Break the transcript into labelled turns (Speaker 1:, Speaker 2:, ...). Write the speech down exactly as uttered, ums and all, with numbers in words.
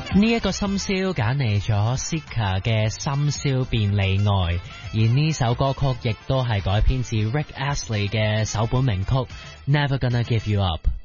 Speaker 1: 呢一個深宵揀嚟咗 Sika 嘅深宵便利愛，而呢首歌曲亦都係改編自 Rick Astley 嘅首本名曲 Never Gonna Give You Up。